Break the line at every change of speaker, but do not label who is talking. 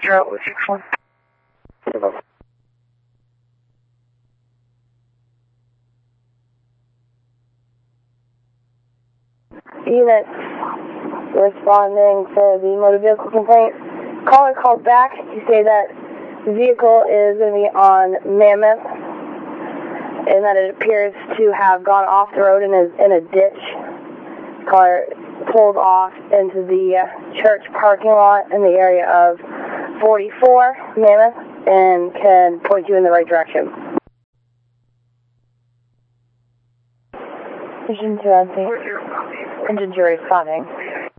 Roger out with 6-1.
Unit responding to the motor vehicle complaint. Caller called back to say that the vehicle is going to be on Mammoth and that it appears to have gone off the road and is in a ditch. Caller pulled off into the church parking lot in the area of 44 Mammoth and can point you in the right direction. Engine 2 Engine 2 responding.